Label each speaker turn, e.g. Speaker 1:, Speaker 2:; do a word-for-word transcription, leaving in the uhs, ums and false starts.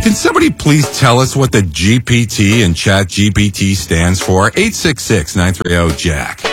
Speaker 1: Can somebody please tell us what the G P T and Chat G P T stands for? eight six six, nine three zero, Jack.